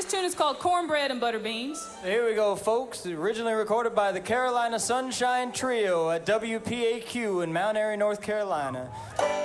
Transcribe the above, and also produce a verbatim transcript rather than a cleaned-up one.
This tune is called Cornbread and Butter Beans. Here we go, folks. Originally recorded by the Carolina Sunshine Trio at W P A Q in Mount Airy, North Carolina.